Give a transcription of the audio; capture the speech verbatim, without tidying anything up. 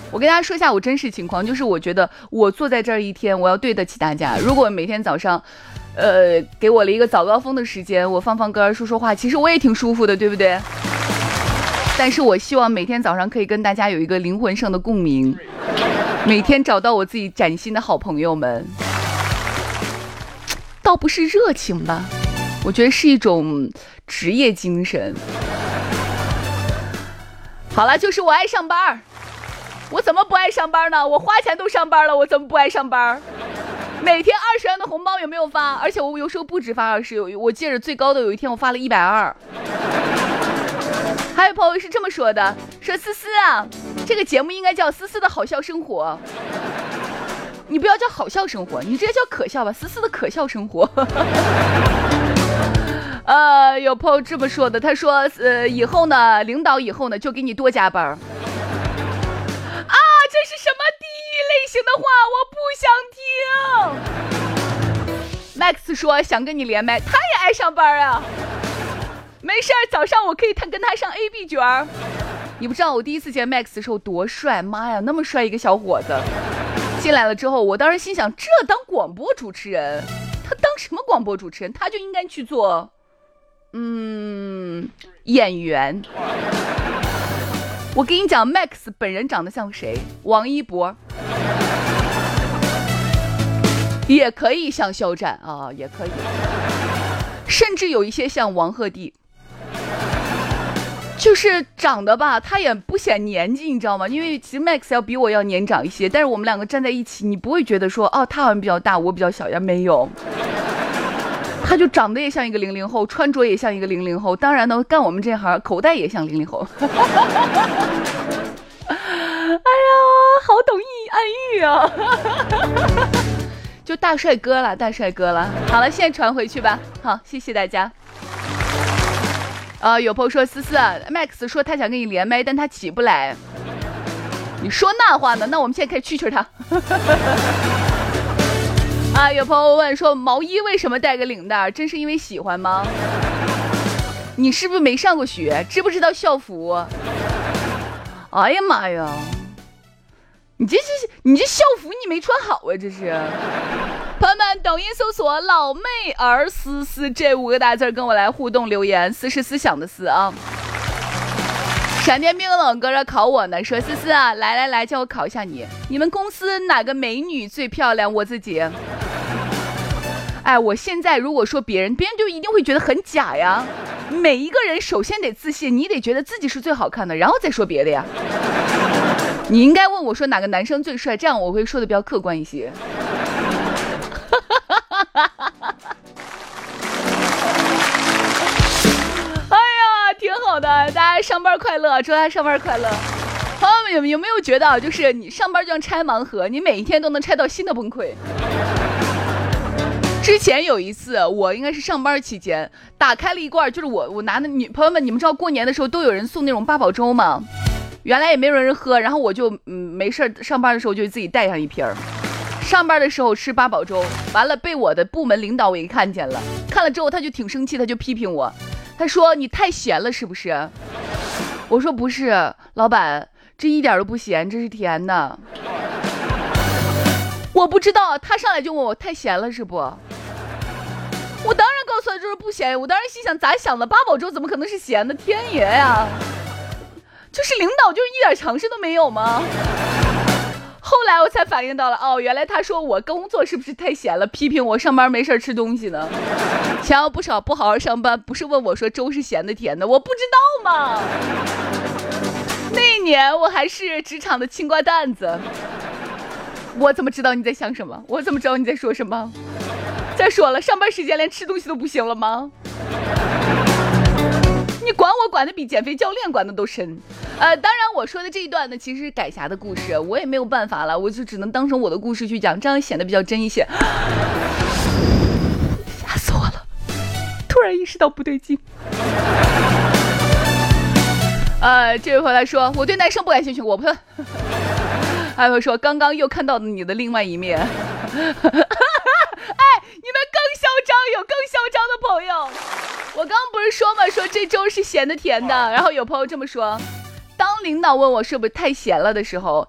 我跟大家说一下我真实情况，就是我觉得我坐在这儿一天，我要对得起大家。如果每天早上，呃，给我了一个早高峰的时间，我放放歌说说话，其实我也挺舒服的，对不对？但是我希望每天早上可以跟大家有一个灵魂上的共鸣，每天找到我自己崭新的好朋友们。倒不是热情吧，我觉得是一种职业精神。好了，就是我爱上班，我怎么不爱上班呢？我花钱都上班了，我怎么不爱上班？每天二十元的红包有没有发？而且我有时候不止发二十，我记着最高的有一天我发了一百二。还有朋友是这么说的，说思思啊，这个节目应该叫思思的好笑生活。你不要叫好笑生活，你直接叫可笑吧，思思的可笑生活。呃，有朋友这么说的，他说，呃，以后呢，领导以后呢，就给你多加班。啊，这是什么地狱类型的话？我不想听。Max 说想跟你连麦，他也爱上班啊。没事儿，早上我可以他跟他上 A B 卷儿。你不知道我第一次见 Max 的时候多帅，妈呀，那么帅一个小伙子。进来了之后，我当时心想，这当广播主持人，他当什么广播主持人？他就应该去做，嗯，演员。我跟你讲 ，Max 本人长得像谁？王一博，也可以像肖战啊，也可以，甚至有一些像王鹤棣。就是长得吧，他也不显年纪，你知道吗？因为其实 Max 要比我要年长一些，但是我们两个站在一起，你不会觉得说，哦，他好像比较大，我比较小呀，没有。他就长得也像一个零零后，穿着也像一个零零后，当然呢，干我们这行，口袋也像零零后。哎呀，好懂意暗喻啊！就大帅哥了，大帅哥了。好了，现在传回去吧。好，谢谢大家。啊、呃，有朋友说思思啊 ，Max 说他想跟你连麦，但他起不来。你说那话呢？那我们现在开始蛐蛐他。啊，有朋友问说毛衣为什么带个领带？真是因为喜欢吗？你是不是没上过学？知不知道校服？哎呀妈呀！你这是你这校服你没穿好啊！这是。朋友们，抖音搜索老妹儿思思这五个大字跟我来互动留言，思是思想的思啊。闪电冰冷搁这考我呢，说思思啊，来来来，叫我考一下你，你们公司哪个美女最漂亮？我自己。哎，我现在如果说别人，别人就一定会觉得很假呀。每一个人首先得自信，你得觉得自己是最好看的，然后再说别的呀。你应该问我说哪个男生最帅，这样我会说的比较客观一些。哎呀，挺好的，大家上班快乐，祝大家上班快乐。朋友们有有没有觉得，就是你上班就像拆盲盒，你每一天都能拆到新的崩溃？之前有一次，我应该是上班期间打开了一罐，就是我我拿的女朋友们，你们知道过年的时候都有人送那种八宝粥吗？原来也没有人喝，然后我就嗯没事上班的时候就自己带上一瓶儿。上班的时候吃八宝粥，完了被我的部门领导给看见了，看了之后他就挺生气，他就批评我，他说你太咸了是不是？我说不是，老板，这一点都不咸，这是甜的。我不知道，他上来就问我太咸了是不？我当然告诉他就是不咸，我当时心想咋想的，八宝粥怎么可能是咸的？天爷呀！就是领导就是一点常识都没有吗？后来我才反应到了，哦，原来他说我工作是不是太闲了，批评我上班没事吃东西呢。想要不少不好好上班，不是问我说粥是咸的甜的，我不知道吗？那一年我还是职场的青瓜蛋子，我怎么知道你在想什么？我怎么知道你在说什么？再说了，上班时间连吃东西都不行了吗？你管我管的比减肥教练管的都深。呃，当然我说的这一段呢，其实是改霞的故事，我也没有办法了，我就只能当成我的故事去讲，这样显得比较真一些。吓死我了，突然意识到不对劲。呃，这位朋友来说，我对男生不感兴趣，我不。还有说，刚刚又看到了你的另外一面。哎，你们更嚣张，有更嚣张的朋友。我刚刚不是说吗？说这粥是咸的甜的，然后有朋友这么说。当领导问我是不是太咸了的时候，